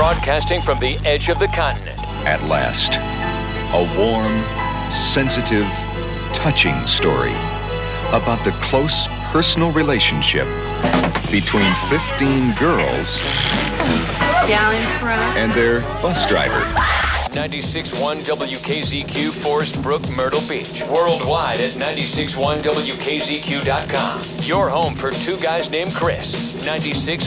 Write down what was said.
Broadcasting from the edge of the continent. At last, a warm, sensitive, touching story about the close personal relationship between 15 girls down in front and their bus driver. 96.1 WKZQ, Forest Brook, Myrtle Beach. Worldwide at 96.1WKZQ.com. Your home for two guys named Chris. 96.